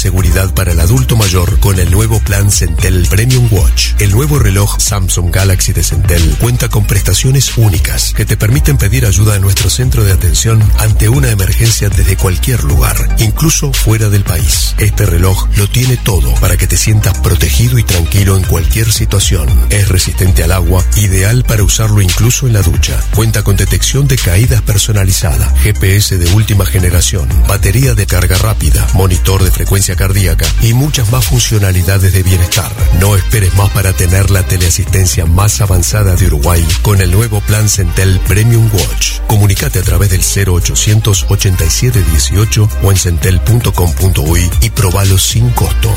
seguridad para el adulto mayor con el nuevo plan Centel Premium Watch. El nuevo reloj Samsung Galaxy de Centel cuenta con prestaciones únicas que te permiten pedir ayuda a nuestro centro de atención ante una emergencia desde cualquier lugar, incluso fuera del país. Este reloj lo tiene todo para que te sientas protegido y tranquilo en cualquier situación. Es resistente al agua, ideal para usarlo incluso en la ducha. Cuenta con detección de caídas personalizada, GPS de última generación, batería de carga rápida, monitor de frecuencia cardíaca y muchas más funcionalidades de bienestar. No esperes más para tener la teleasistencia más avanzada de Uruguay con el nuevo plan Centel Premium Watch. Comunicate a través del 0800 87 18 o en centel.com.uy y probalo sin costo.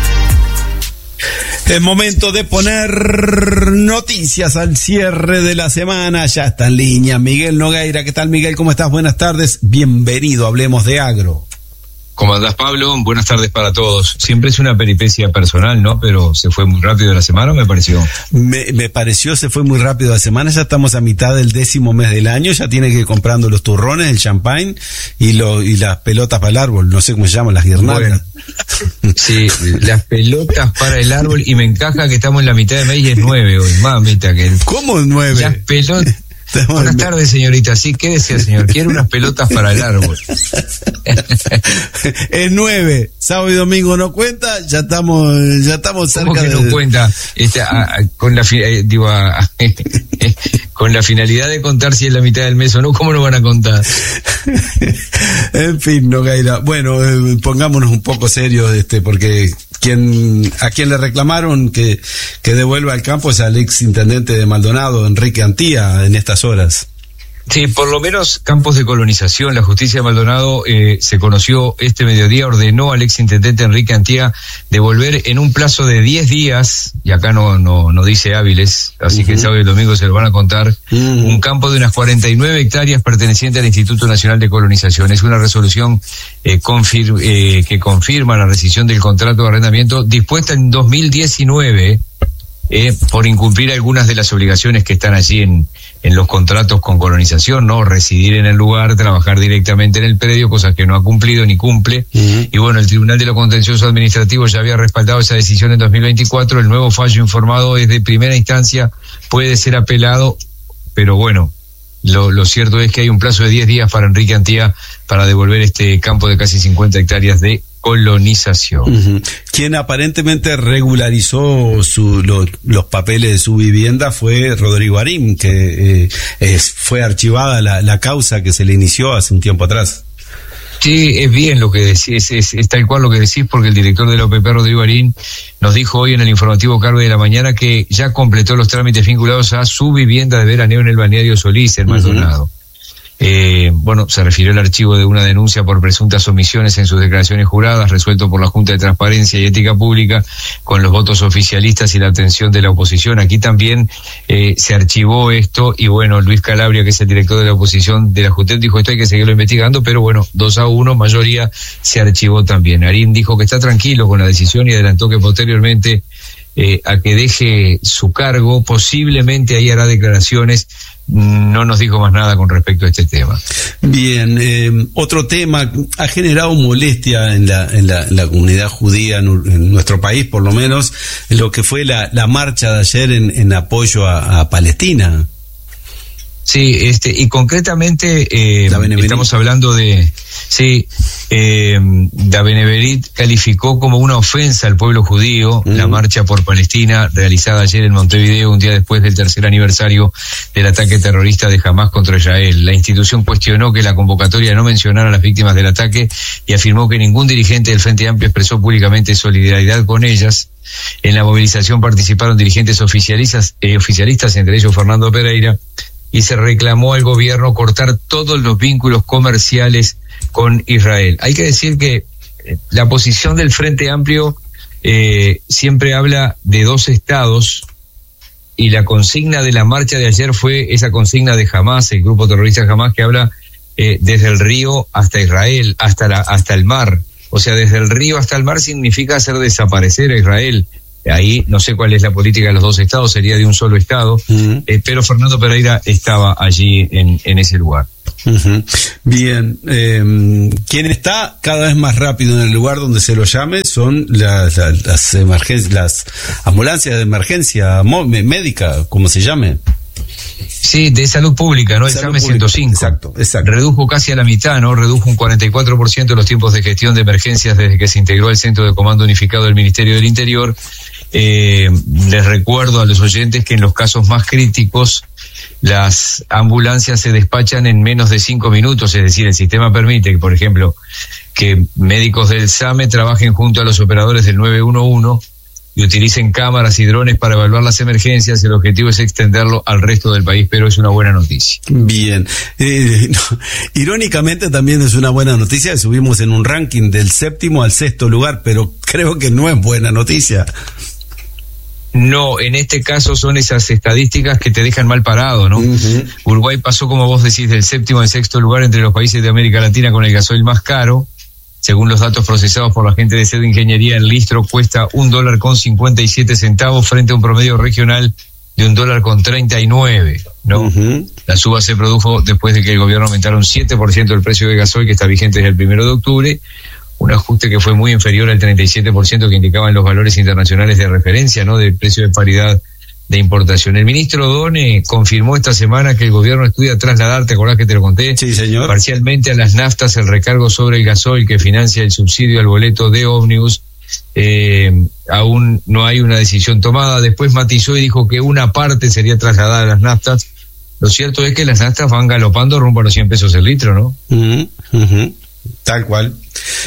Es momento de poner noticias al cierre de la semana. Ya está en línea Miguel Nogueira. ¿Qué tal, Miguel? ¿Cómo estás? Buenas tardes. Bienvenido. Hablemos de agro. ¿Cómo andás, Pablo? Buenas tardes para todos. Siempre es una peripecia personal, ¿no? Pero se fue muy rápido la semana, me pareció. Me pareció, se fue muy rápido la semana. Ya estamos a mitad del 10º mes del año. Ya tiene que ir comprando los turrones, el champagne y las pelotas para el árbol. No sé cómo se llaman, las guirnaldas. Bueno, sí, las pelotas para el árbol. Y me encaja que estamos en la mitad de mes y es 9 hoy. Mamita, que... ¿Cómo 9? Las pelotas... Buenas tardes, señorita. Sí, ¿qué desea, señor? Quiero unas pelotas para el árbol. Es 9, sábado y domingo no cuenta, ya estamos cerca. ¿Cómo que no cuenta? Con la finalidad de contar si es la mitad del mes o no, ¿cómo lo van a contar? En fin, Nogueira. Bueno, pongámonos un poco serios, porque a quien le reclamaron que devuelva al campo es al ex intendente de Maldonado, Enrique Antía, en estas horas. Sí, por lo menos campos de colonización. La justicia de Maldonado se conoció este mediodía, ordenó al ex intendente Enrique Antía devolver en un plazo de 10 días, y acá no dice hábiles, así que el sábado y el domingo se lo van a contar, un campo de unas 49 hectáreas perteneciente al Instituto Nacional de Colonización. Es una resolución que confirma la rescisión del contrato de arrendamiento dispuesta en 2019, por incumplir algunas de las obligaciones que están allí en los contratos con colonización, ¿no? Residir en el lugar, trabajar directamente en el predio, cosas que no ha cumplido ni cumple. Y bueno, el Tribunal de lo Contencioso Administrativo ya había respaldado esa decisión en 2024. El nuevo fallo informado es de primera instancia, puede ser apelado, pero bueno, lo cierto es que hay un plazo de 10 días para Enrique Antía para devolver este campo de casi 50 hectáreas de colonización. Quien aparentemente regularizó los papeles de su vivienda fue Rodrigo Arim, que fue archivada la causa que se le inició hace un tiempo atrás. Sí, es bien lo que decís, es tal cual lo que decís, porque el director de la OPP, Rodrigo Arim, nos dijo hoy en el informativo Carve de la Mañana que ya completó los trámites vinculados a su vivienda de veraneo en el balneario Solís, en Maldonado. Se refirió al archivo de una denuncia por presuntas omisiones en sus declaraciones juradas, resuelto por la Junta de Transparencia y Ética Pública, con los votos oficialistas y la atención de la oposición. Aquí también se archivó esto, y bueno, Luis Calabria, que es el director de la oposición de la JUTEP, dijo esto hay que seguirlo investigando, pero bueno, 2-1, mayoría, se archivó también. Arín dijo que está tranquilo con la decisión y adelantó que posteriormente a que deje su cargo, posiblemente ahí hará declaraciones. No nos dijo más nada con respecto a este tema. Bien, otro tema ha generado molestia en la comunidad judía en nuestro país, por lo menos, lo que fue la marcha de ayer en apoyo a Palestina. Sí, y concretamente estamos hablando de, la Beneverit calificó como una ofensa al pueblo judío la marcha por Palestina realizada ayer en Montevideo, un día después del 3er aniversario del ataque terrorista de Hamás contra Israel. La institución cuestionó que la convocatoria no mencionara a las víctimas del ataque y afirmó que ningún dirigente del Frente Amplio expresó públicamente solidaridad con ellas. En la movilización participaron dirigentes oficialistas, entre ellos Fernando Pereira, y se reclamó al gobierno cortar todos los vínculos comerciales con Israel. Hay que decir que la posición del Frente Amplio siempre habla de 2 estados, y la consigna de la marcha de ayer fue esa consigna de Hamás, el grupo terrorista Hamás, que habla desde el río hasta Israel, hasta el mar. O sea, desde el río hasta el mar significa hacer desaparecer a Israel. Ahí no sé cuál es la política de los dos estados, sería de un solo estado, pero Fernando Pereira estaba allí en ese lugar. Bien, quien está cada vez más rápido en el lugar donde se lo llame son las emergencias, las ambulancias de emergencia médica, como se llame. Sí, de salud pública, ¿no? El SAME 105. Exacto. Redujo casi a la mitad, ¿no? Redujo un 44% los tiempos de gestión de emergencias desde que se integró el Centro de Comando Unificado del Ministerio del Interior. Les recuerdo a los oyentes que en los casos más críticos las ambulancias se despachan en menos de 5 minutos, es decir, el sistema permite que, por ejemplo, que médicos del SAME trabajen junto a los operadores del 911 y utilicen cámaras y drones para evaluar las emergencias. El objetivo es extenderlo al resto del país, pero es una buena noticia. Bien. Irónicamente también es una buena noticia, subimos en un ranking del 7º al 6º lugar, pero creo que no es buena noticia. No, en este caso son esas estadísticas que te dejan mal parado, ¿no? Uruguay pasó, como vos decís, del 7º al 6º lugar entre los países de América Latina con el gasoil más caro. Según los datos procesados por la gente de Sede Ingeniería, el litro cuesta $1.57 frente a un promedio regional de $1.39, ¿no? La suba se produjo después de que el gobierno aumentara un 7% el precio de gasoil, que está vigente desde el 1 de octubre, un ajuste que fue muy inferior al 37% que indicaban los valores internacionales de referencia, ¿no? Del precio de paridad de importación. El ministro Done confirmó esta semana que el gobierno estudia trasladar, ¿te acordás que te lo conté? Sí, señor. Parcialmente a las naftas el recargo sobre el gasoil que financia el subsidio al boleto de ómnibus. Aún no hay una decisión tomada. Después matizó y dijo que una parte sería trasladada a las naftas. Lo cierto es que las naftas van galopando rumbo a los 100 pesos el litro, ¿no? Tal cual.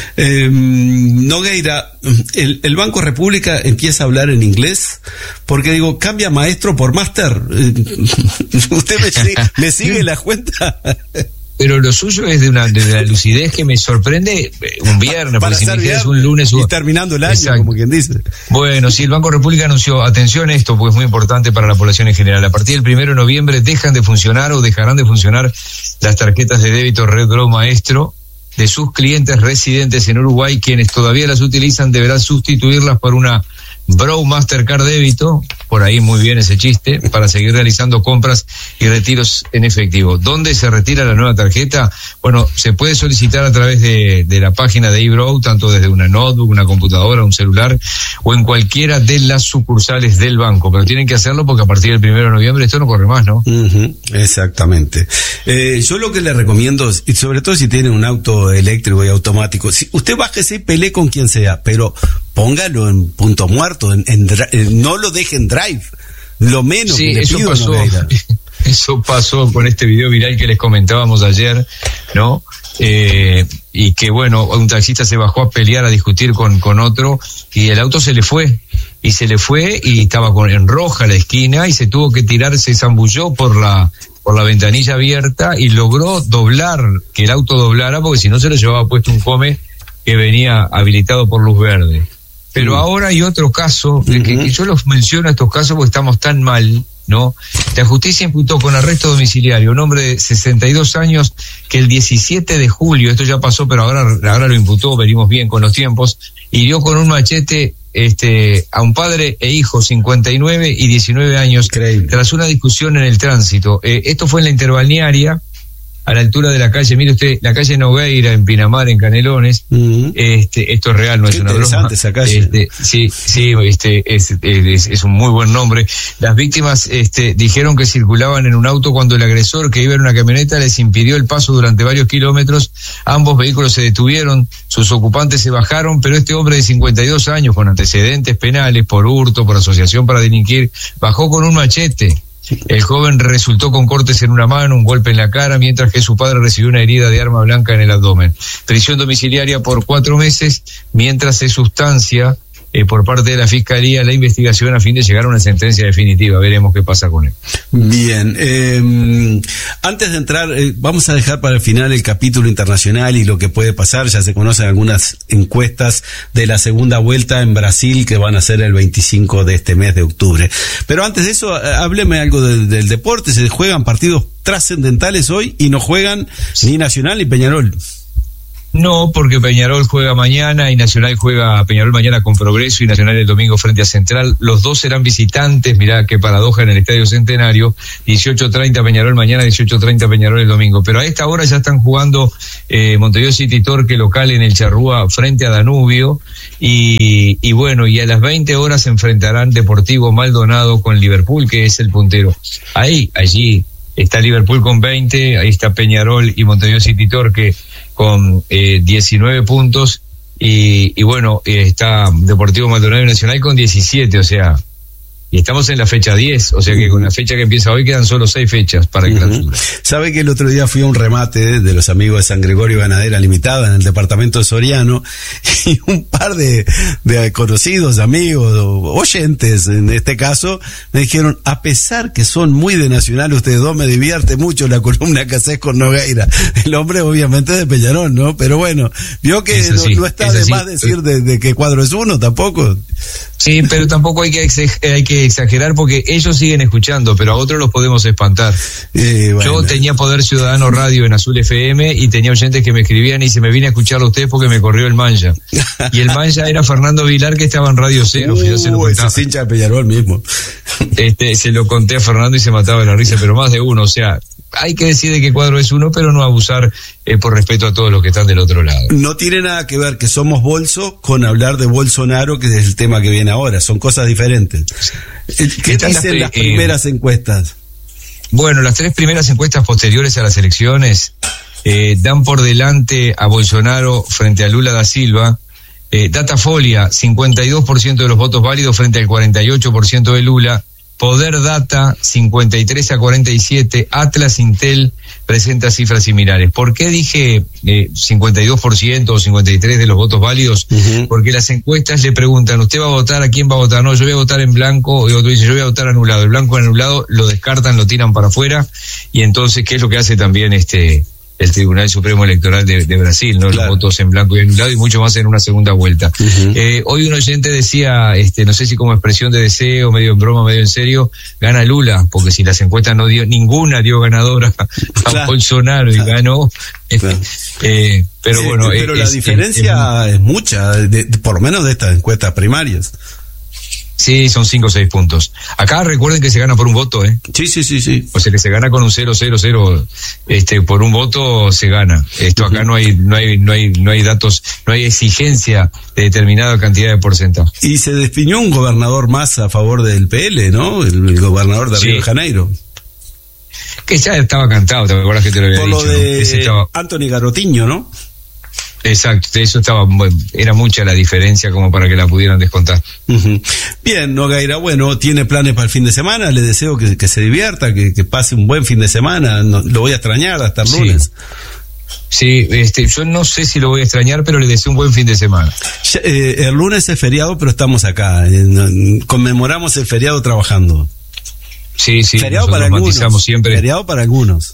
Nogueira, el Banco República empieza a hablar en inglés, porque digo, cambia maestro por máster. ¿Usted me sigue la cuenta? Pero lo suyo es de la lucidez que me sorprende un viernes, porque si me dijeras un lunes... Y terminando el año, exacto, como quien dice. Bueno, sí, el Banco República anunció, atención a esto, porque es muy importante para la población en general. A partir del 1 de noviembre dejan de funcionar o dejarán de funcionar las tarjetas de débito Red Draw Maestro de sus clientes residentes en Uruguay. Quienes todavía las utilizan deberán sustituirlas por una Bro Mastercard débito, por ahí muy bien ese chiste, para seguir realizando compras y retiros en efectivo. ¿Dónde se retira la nueva tarjeta? Bueno, se puede solicitar a través de la página de eBrow, tanto desde una notebook, una computadora, un celular, o en cualquiera de las sucursales del banco, pero tienen que hacerlo porque a partir del 1 de noviembre esto no corre más, ¿no? Exactamente. Yo lo que le recomiendo, y sobre todo si tiene un auto eléctrico y automático, si usted bájese y pelee con quien sea, pero póngalo en punto muerto, no lo deje en drive, lo menos sí, que le pido, pasó, eso pasó con este video viral que les comentábamos ayer, ¿no? Y que bueno, un taxista se bajó a pelear, a discutir con otro, y el auto se le fue y estaba en roja la esquina y se tuvo que tirar, se zambulló por la ventanilla abierta y logró que el auto doblara, porque si no se lo llevaba puesto un come que venía habilitado por luz verde. Pero ahora hay otro caso, que yo los menciono estos casos porque estamos tan mal, ¿no? La justicia imputó con arresto domiciliario a un hombre de 62 años que el 17 de julio, esto ya pasó, pero ahora lo imputó, venimos bien con los tiempos, hirió con un machete a un padre e hijo, 59 y 19 años, increíble, tras una discusión en el tránsito. Esto fue en la interbalnearia, a la altura de la calle, mire usted, la calle Nogueira en Pinamar, en Canelones. Esto es real, no es una broma. Esa calle. Es un muy buen nombre. Las víctimas dijeron que circulaban en un auto cuando el agresor, que iba en una camioneta, les impidió el paso durante varios kilómetros. Ambos vehículos se detuvieron, sus ocupantes se bajaron, pero este hombre de 52 años con antecedentes penales por hurto, por asociación para delinquir, bajó con un machete. El joven resultó con cortes en una mano, un golpe en la cara, mientras que su padre recibió una herida de arma blanca en el abdomen. Prisión domiciliaria por 4 meses, mientras se sustancia por parte de la Fiscalía la investigación a fin de llegar a una sentencia definitiva. Veremos qué pasa con él. Bien, antes de entrar, vamos a dejar para el final el capítulo internacional y lo que puede pasar. Ya se conocen algunas encuestas de la segunda vuelta en Brasil que van a ser el 25 de este mes de octubre. Pero antes de eso, hábleme algo del deporte. Se juegan partidos trascendentales hoy y no juegan ni Nacional ni Peñarol. No, porque Peñarol juega mañana y Nacional juega Peñarol mañana con Progreso y Nacional el domingo frente a Central. Los dos serán visitantes, mirá qué paradoja en el Estadio Centenario. 18:30 Peñarol mañana, 18:30 Peñarol el domingo. Pero a esta hora ya están jugando Montevideo City Torque local en el Charrúa frente a Danubio. Y bueno, y a las 20 horas se enfrentarán Deportivo Maldonado con Liverpool, que es el puntero. Allí está Liverpool con 20, ahí está Peñarol y Montevideo City Torque con 19 puntos y bueno, está Deportivo Maldonado y Nacional con 17, o sea, y estamos en la fecha 10, o sea que con la fecha que empieza hoy quedan solo 6 fechas para el clausura. Sabe que el otro día fui a un remate de los amigos de San Gregorio Ganadera Limitada en el departamento de Soriano y un par de conocidos, amigos, oyentes en este caso, me dijeron, a pesar que son muy de Nacional, ustedes dos, me divierte mucho la columna que haces con Nogueira. El hombre obviamente de Peñarol, ¿no? Pero bueno, vio que no está de más decir de qué cuadro es uno tampoco. Sí, pero tampoco hay que exagerar porque ellos siguen escuchando, pero a otros los podemos espantar. Bueno. Yo tenía Poder Ciudadano Radio en Azul FM y tenía oyentes que me escribían y se me vine a escucharlo a ustedes porque me corrió el Manja. Y el Manja era Fernando Vilar, que estaba en Radio Cero. Ese es hincha de Peñarol mismo. Se lo conté a Fernando y se mataba de la risa, pero más de uno, o sea, hay que decir de qué cuadro es uno, pero no abusar por respeto a todos los que están del otro lado. No tiene nada que ver que somos bolso con hablar de Bolsonaro, que es el tema que viene ahora. Son cosas diferentes. ¿Qué dicen las primeras encuestas? Bueno, las 3 primeras encuestas posteriores a las elecciones dan por delante a Bolsonaro frente a Lula da Silva. Datafolia, 52% de los votos válidos frente al 48% de Lula. Poder Data, 53-47, Atlas Intel presenta cifras similares. ¿Por qué dije 52% o 53% de los votos válidos? Porque las encuestas le preguntan, ¿usted va a votar? ¿A quién va a votar? No, yo voy a votar en blanco, y otro dice, yo voy a votar anulado. El blanco anulado lo descartan, lo tiran para afuera, y entonces, ¿qué es lo que hace también el Tribunal Supremo Electoral de Brasil, ¿no? Claro. Los votos en blanco y anulado y mucho más en una segunda vuelta. Hoy un oyente decía, no sé si como expresión de deseo, medio en broma, medio en serio, gana Lula, porque si las encuestas ninguna dio ganadora a Bolsonaro y ganó. Pero sí, bueno. Pero la diferencia es mucha, por lo menos de estas encuestas primarias. Sí, son 5 o 6 puntos. Acá recuerden que se gana por un voto, ¿eh? Sí. O sea que se gana con un 0-0-0, por un voto se gana. Acá no hay datos, no hay exigencia de determinada cantidad de porcentaje. Y se definió un gobernador más a favor del PL, ¿no? El gobernador de Río de Janeiro. Que ya estaba cantado, ¿te acuerdas que te lo había dicho? Por lo de Anthony Garotiño, ¿no? Exacto, eso era mucha la diferencia como para que la pudieran descontar. Bien, Nogueira, bueno, tiene planes para el fin de semana, le deseo que se divierta, que pase un buen fin de semana, lo voy a extrañar hasta el lunes. Sí, yo no sé si lo voy a extrañar, pero le deseo un buen fin de semana. El lunes es feriado, pero estamos acá, conmemoramos el feriado trabajando. Sí, feriado para algunos, siempre. Feriado para algunos.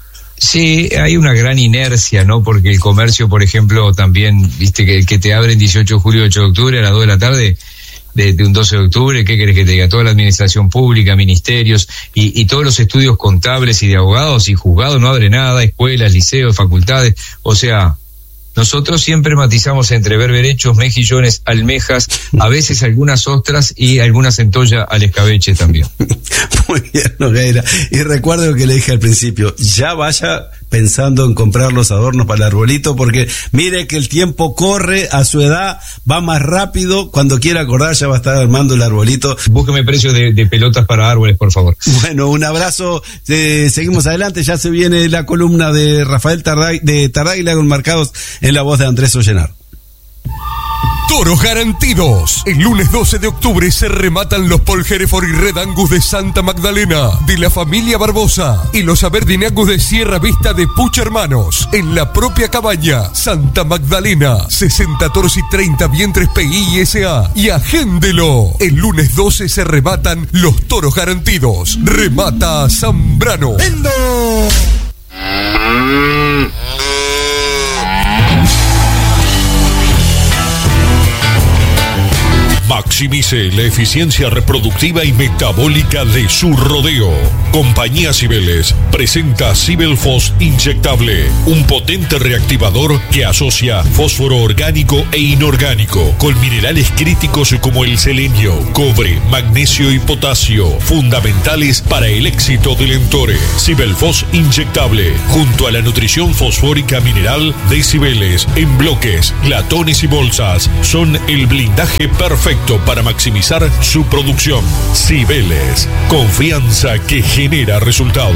Sí, hay una gran inercia, ¿no? Porque el comercio, por ejemplo, también, viste, que te abren 18 de julio, 8 de octubre a las 2 de la tarde, de un 12 de octubre, ¿qué querés que te diga? Toda la administración pública, ministerios y todos los estudios contables y de abogados y juzgados no abre nada, escuelas, liceos, facultades, o sea, nosotros siempre matizamos entre berberechos, mejillones, almejas, a veces algunas ostras y alguna centolla al escabeche también. Muy bien, Nogueira. Y recuerdo lo que le dije al principio, ya vaya pensando en comprar los adornos para el arbolito, porque mire que el tiempo corre, a su edad va más rápido, cuando quiera acordar ya va a estar armando el arbolito. Búsqueme precios de pelotas para árboles, por favor. Bueno, un abrazo, seguimos adelante, ya se viene la columna de Rafael Tardáguila con marcados en la voz de Andrés Ollenar. Toros garantidos. El lunes 12 de octubre se rematan los Paul Hereford y Red Angus de Santa Magdalena, de la familia Barbosa, y los Aberdeen Angus de Sierra Vista de Puch Hermanos, en la propia cabaña. Santa Magdalena, 60 toros y 30 vientres PI y SA. Y agéndelo. El lunes 12 se rematan los toros garantidos. Remata Zambrano. ¡Vendo! Maximice la eficiencia reproductiva y metabólica de su rodeo. Compañía Cibeles presenta Cibelfos inyectable, un potente reactivador que asocia fósforo orgánico e inorgánico con minerales críticos como el selenio, cobre, magnesio y potasio, fundamentales para el éxito del entore. Cibelfos inyectable, junto a la nutrición fosfórica mineral de Cibeles, en bloques, latones y bolsas, son el blindaje perfecto para maximizar su producción. Cibeles, confianza que genera resultados.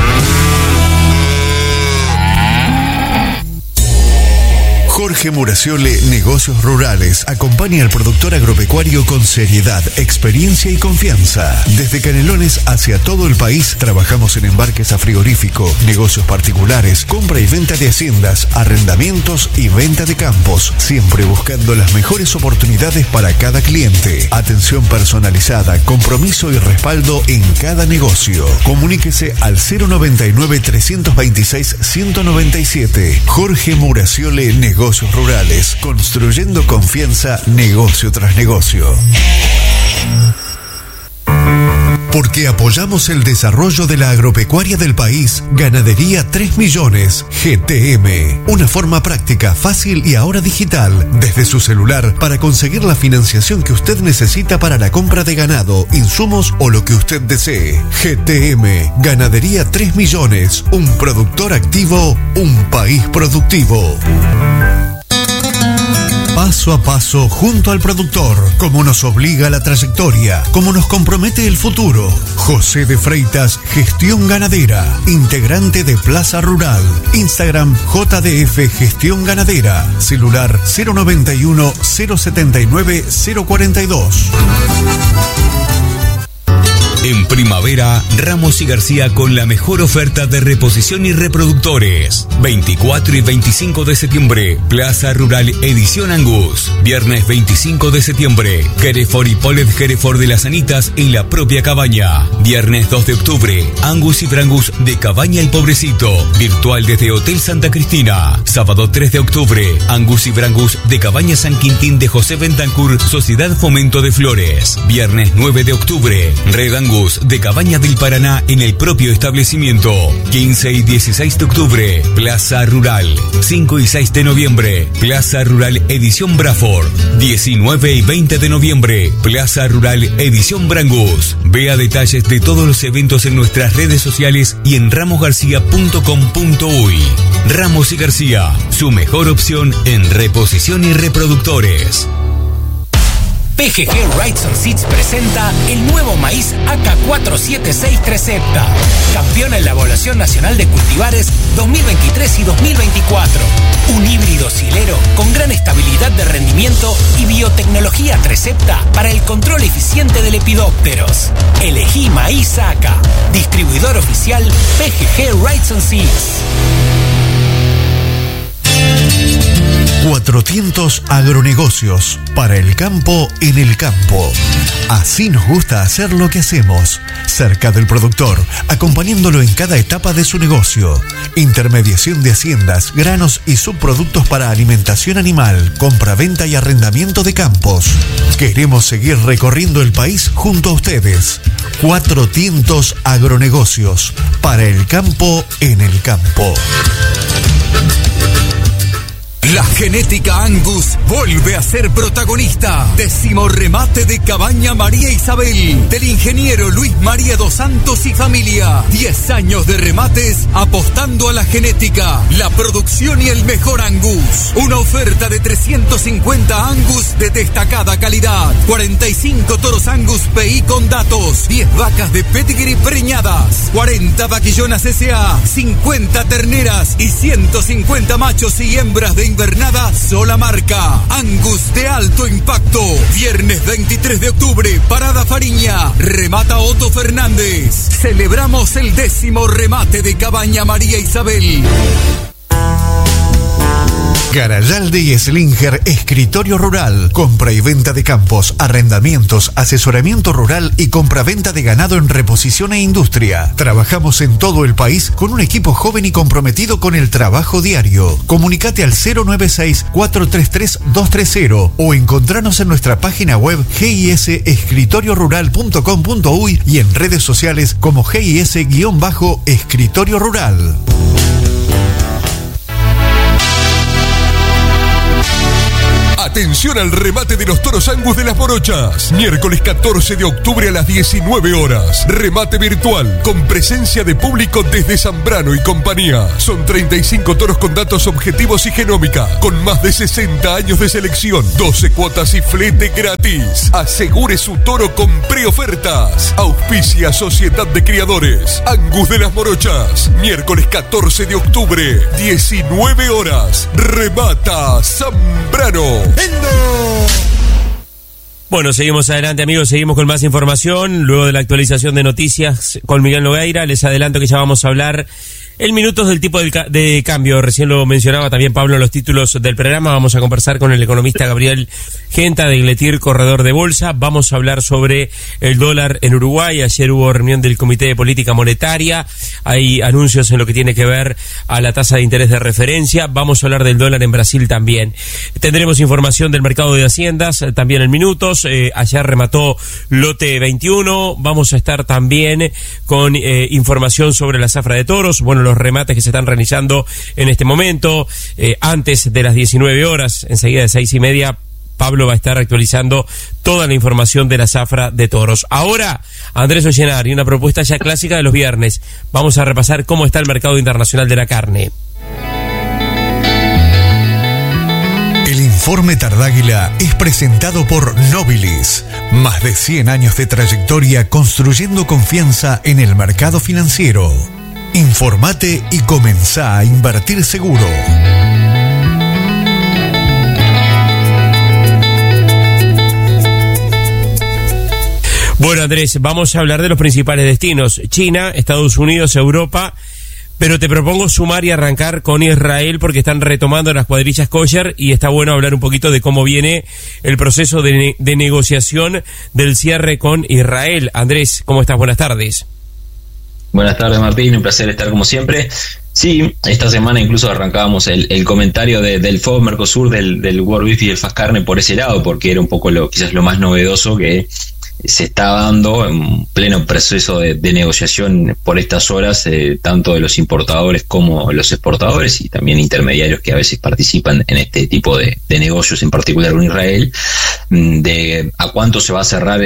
Jorge Muraciole, Negocios Rurales, acompaña al productor agropecuario con seriedad, experiencia y confianza. Desde Canelones hacia todo el país trabajamos en embarques a frigorífico, negocios particulares, compra y venta de haciendas, arrendamientos y venta de campos, siempre buscando las mejores oportunidades para cada cliente. Atención personalizada, compromiso y respaldo en cada negocio. Comuníquese al 099-326-197. Jorge Muraciole, Negocios Rurales, construyendo confianza negocio tras negocio. Porque apoyamos el desarrollo de la agropecuaria del país, Ganadería 3 Millones, GTM. Una forma práctica, fácil y ahora digital, desde su celular, para conseguir la financiación que usted necesita para la compra de ganado, insumos o lo que usted desee. GTM, Ganadería 3 Millones, un productor activo, un país productivo. Paso a paso junto al productor, como nos obliga la trayectoria, como nos compromete el futuro. José de Freitas, Gestión Ganadera, integrante de Plaza Rural. Instagram JDF Gestión Ganadera, celular 091 079 042. En primavera, Ramos y García con la mejor oferta de reposición y reproductores. 24 y 25 de septiembre, Plaza Rural Edición Angus. Viernes 25 de septiembre, Hereford y Polet Hereford de las Anitas en la propia cabaña. Viernes 2 de octubre, Angus y Brangus de Cabaña El Pobrecito, virtual desde Hotel Santa Cristina. Sábado 3 de octubre, Angus y Brangus de Cabaña San Quintín de José Bentancur, Sociedad Fomento de Flores. Viernes 9 de octubre, Red Angus de Cabaña del Paraná en el propio establecimiento. 15 y 16 de octubre, Plaza Rural. 5 y 6 de noviembre, Plaza Rural Edición Braford. 19 y 20 de noviembre, Plaza Rural Edición Brangus. Vea detalles de todos los eventos en nuestras redes sociales y en ramosgarcia.com.uy. Ramos y García, su mejor opción en reposición y reproductores. PGG Rights and Seeds presenta el nuevo maíz AK476 Trecepta, campeón en la Evaluación Nacional de Cultivares 2023 y 2024. Un híbrido silero con gran estabilidad de rendimiento y biotecnología Trecepta para el control eficiente de lepidópteros. Elegí maíz AK. Distribuidor oficial PGG Rights and Seeds. Cuatro Tientos Agronegocios, para el campo en el campo. Así nos gusta hacer lo que hacemos, cerca del productor, acompañándolo en cada etapa de su negocio. Intermediación de haciendas, granos y subproductos para alimentación animal, compra-venta y arrendamiento de campos. Queremos seguir recorriendo el país junto a ustedes. Cuatro Tientos Agronegocios, para el campo en el campo. La genética Angus vuelve a ser protagonista. 10º remate de Cabaña María Isabel, del ingeniero Luis María dos Santos y familia. 10 años de remates apostando a la genética, la producción y el mejor Angus. Una oferta de 350 Angus de destacada calidad, 45 toros Angus PI con datos, 10 vacas de pedigree preñadas, 40 vaquillonas SA, 50 terneras y 150 machos y hembras de invernada sola marca. Angus de alto impacto. Viernes 23 de octubre, Parada Fariña. Remata Otto Fernández. Celebramos el 10º remate de Cabaña María Isabel. Garayalde y Slinger Escritorio Rural. Compra y venta de campos, arrendamientos, asesoramiento rural y compra-venta de ganado en reposición e industria. Trabajamos en todo el país con un equipo joven y comprometido con el trabajo diario. Comunicate al 096-433-230 o encontranos en nuestra página web gisescritoriorural.com.uy y en redes sociales como GIS-Escritorio Rural. Atención al remate de los toros Angus de las Morochas. Miércoles 14 de octubre a las 19 horas. Remate virtual con presencia de público desde Zambrano y compañía. Son 35 toros con datos objetivos y genómica, con más de 60 años de selección, 12 cuotas y flete gratis. Asegure su toro con preofertas. Auspicia Sociedad de Criadores Angus de las Morochas. Miércoles 14 de octubre, 19 horas. Remata Zambrano. Bueno, seguimos adelante, amigos, seguimos con más información. Luego de la actualización de noticias con Miguel Nogueira, les adelanto que ya vamos a hablar en minutos del tipo de cambio. Recién lo mencionaba también Pablo en los títulos del programa. Vamos a conversar con el economista Gabriel Genta de Gletir, corredor de bolsa. Vamos a hablar sobre el dólar en Uruguay. Ayer hubo reunión del Comité de Política Monetaria. Hay anuncios en lo que tiene que ver a la tasa de interés de referencia. Vamos a hablar del dólar en Brasil también. Tendremos información del mercado de haciendas también en minutos. Ayer remató lote 21. Vamos a estar también con información sobre la zafra de toros. Bueno, los remates que se están realizando en este momento, antes de las 19 horas, enseguida de 6:30, Pablo va a estar actualizando toda la información de la zafra de toros. Ahora, Andrés Ollenari, una propuesta ya clásica de los viernes. Vamos a repasar cómo está el mercado internacional de la carne. El informe Tardáguila es presentado por Nobilis. Más de 100 años de trayectoria construyendo confianza en el mercado financiero. Informate y comenzá a invertir seguro. Bueno, Andrés, vamos a hablar de los principales destinos: China, Estados Unidos, Europa. Pero te propongo sumar y arrancar con Israel porque están retomando las cuadrillas kosher y está bueno hablar un poquito de cómo viene el proceso de negociación del cierre con Israel. Andrés, ¿cómo estás? Buenas tardes. Buenas tardes, Martín, un placer estar como siempre. Sí, esta semana incluso arrancábamos el comentario del FOB Mercosur, del World Beef y del Fast Carne por ese lado, porque era un poco quizás lo más novedoso que se está dando en pleno proceso de negociación por estas horas, tanto de los importadores como los exportadores y también intermediarios que a veces participan en este tipo de negocios, en particular con Israel, de a cuánto se va a cerrar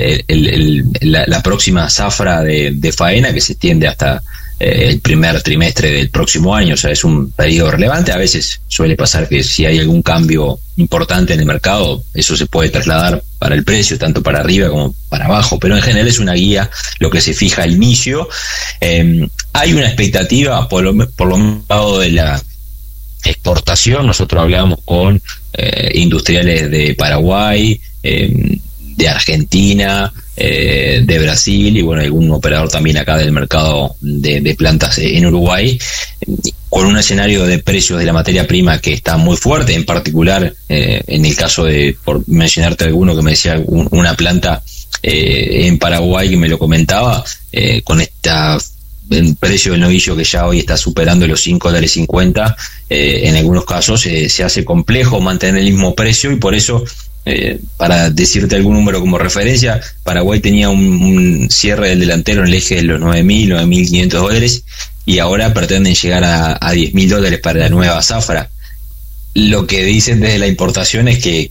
la próxima zafra de faena, que se extiende hasta el primer trimestre del próximo año. O sea, es un periodo relevante. A veces suele pasar que si hay algún cambio importante en el mercado, eso se puede trasladar para el precio, tanto para arriba como para abajo, pero en general es una guía lo que se fija al inicio. Hay una expectativa por lo lado de la exportación. Nosotros hablábamos con industriales de Paraguay, de Argentina, de Brasil y bueno, algún operador también acá del mercado de plantas en Uruguay, con un escenario de precios de la materia prima que está muy fuerte, en particular en el caso de, por mencionarte alguno que me decía una planta en Paraguay que me lo comentaba, con el precio del novillo que ya hoy está superando los $5.50, en algunos casos se hace complejo mantener el mismo precio y por eso, para decirte algún número como referencia, Paraguay tenía un cierre del delantero en el eje de los $9.000, $9.500 y ahora pretenden llegar a $10.000 para la nueva zafra. Lo que dicen desde la importación es que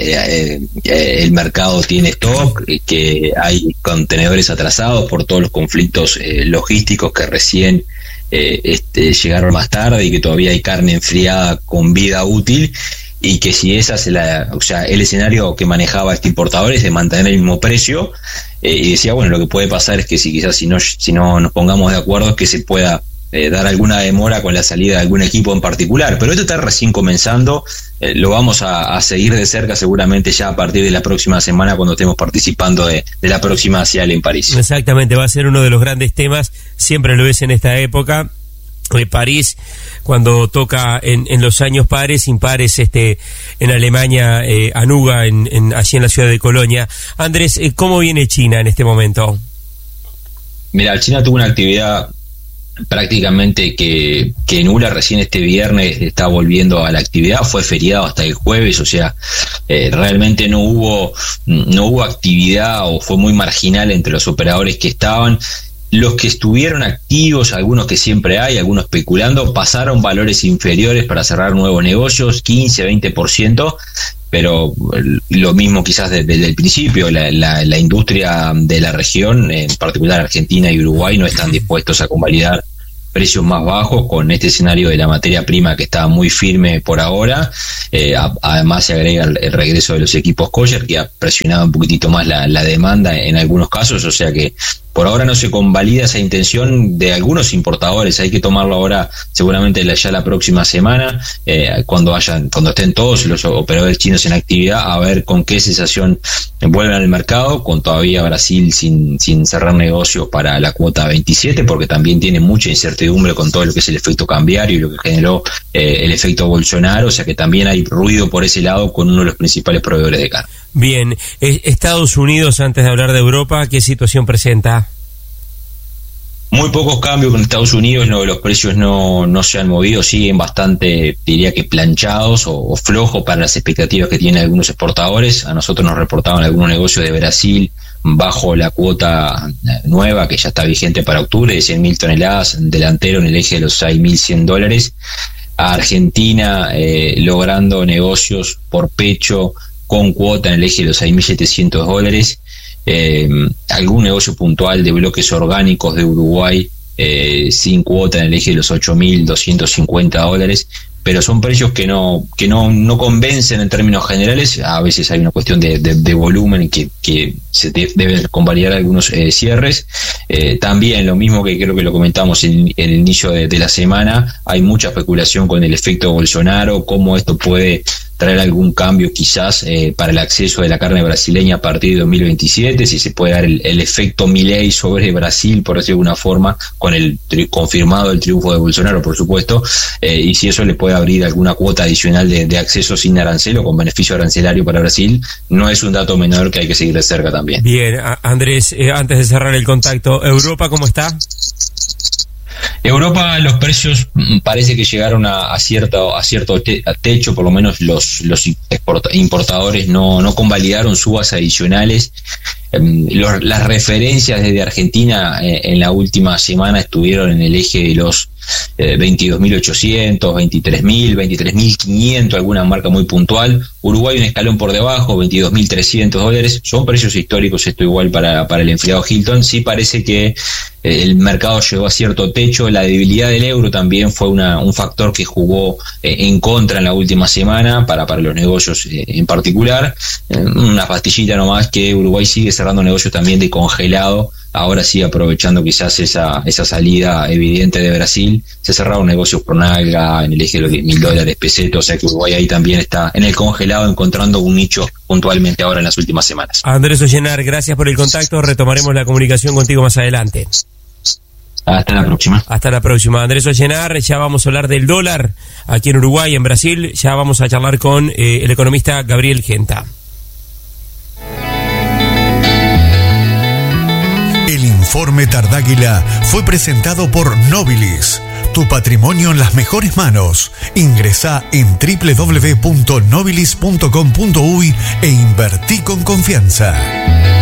el mercado tiene stock, que hay contenedores atrasados por todos los conflictos logísticos que recién llegaron más tarde y que todavía hay carne enfriada con vida útil, y que si esa es el escenario que manejaba este importador es de mantener el mismo precio, y decía, bueno, lo que puede pasar es que si no nos pongamos de acuerdo es que se pueda dar alguna demora con la salida de algún equipo en particular, pero esto está recién comenzando. Lo vamos a seguir de cerca seguramente ya a partir de la próxima semana cuando estemos participando de la próxima CIAL en París. Exactamente, va a ser uno de los grandes temas, siempre lo ves en esta época. París, cuando toca en los años pares, impares, en Alemania, Anuga, allí en la ciudad de Colonia. Andrés, ¿cómo viene China en este momento? Mira, China tuvo una actividad prácticamente que nula. Recién este viernes está volviendo a la actividad, fue feriado hasta el jueves, o sea, realmente no hubo actividad, o fue muy marginal entre los operadores que estaban. Los que estuvieron activos, algunos que siempre hay, algunos especulando, pasaron valores inferiores para cerrar nuevos negocios, 15-20%, pero lo mismo quizás desde el principio. La industria de la región, en particular Argentina y Uruguay, no están dispuestos a convalidar precios más bajos con este escenario de la materia prima que está muy firme por ahora. Además se agrega el regreso de los equipos kosher, que ha presionado un poquitito más la demanda en algunos casos, o sea que por ahora no se convalida esa intención de algunos importadores. Hay que tomarlo ahora, seguramente ya la próxima semana, cuando estén todos los operadores chinos en actividad, a ver con qué sensación vuelven al mercado, con todavía Brasil sin cerrar negocios para la cuota 27, porque también tiene mucha incertidumbre con todo lo que es el efecto cambiario y lo que generó el efecto Bolsonaro, o sea que también hay ruido por ese lado con uno de los principales proveedores de carne. Bien, Estados Unidos, antes de hablar de Europa, ¿qué situación presenta? Muy pocos cambios con Estados Unidos, los precios no se han movido, siguen bastante, diría que planchados o flojos para las expectativas que tienen algunos exportadores. A nosotros nos reportaban algunos negocios de Brasil bajo la cuota nueva que ya está vigente para octubre, de 100.000 toneladas, delantero en el eje de los $6.100. A Argentina logrando negocios por pecho con cuota en el eje de los $6.700. Algún negocio puntual de bloques orgánicos de Uruguay sin cuota en el eje de los $8.250, pero son precios que no convencen en términos generales. A veces hay una cuestión de volumen que se deben convalidar algunos cierres. También lo mismo que creo que lo comentamos en el inicio de la semana, hay mucha especulación con el efecto Bolsonaro, cómo esto puede traer algún cambio quizás para el acceso de la carne brasileña a partir de 2027, si se puede dar el efecto Milei sobre Brasil, por decirlo de alguna forma, con el confirmado el triunfo de Bolsonaro, por supuesto, y si eso le puede abrir alguna cuota adicional de acceso sin arancel o con beneficio arancelario para Brasil, no es un dato menor que hay que seguir de cerca también. Bien, Andrés, antes de cerrar el contacto, ¿Europa cómo está? Europa, los precios parece que llegaron a cierto techo, por lo menos los importadores no convalidaron subas adicionales. Las referencias desde Argentina en la última semana estuvieron en el eje de los 22.800, 23.000, 23.500, alguna marca muy puntual. Uruguay un escalón por debajo, $22.300. Son precios históricos, esto igual para el enfriado Hilton. Sí parece que el mercado llegó a cierto techo. La debilidad del euro también fue un factor que jugó en contra en la última semana para los negocios en particular. Una pastillita nomás, que Uruguay sigue cerrando negocios también de congelado. Ahora sí, aprovechando quizás esa salida evidente de Brasil, se cerraron negocios por nalga en el eje de los $10.000 pesetos, o sea que Uruguay ahí también está en el congelado, encontrando un nicho puntualmente ahora en las últimas semanas. Andrés Ollenar, gracias por el contacto, retomaremos la comunicación contigo más adelante. Hasta la próxima. Hasta la próxima. Andrés Ollenar, ya vamos a hablar del dólar aquí en Uruguay, en Brasil, ya vamos a charlar con el economista Gabriel Genta. El informe Tardáguila fue presentado por Nobilis. Tu patrimonio en las mejores manos. Ingresá en www.nobilis.com.uy e invertí con confianza.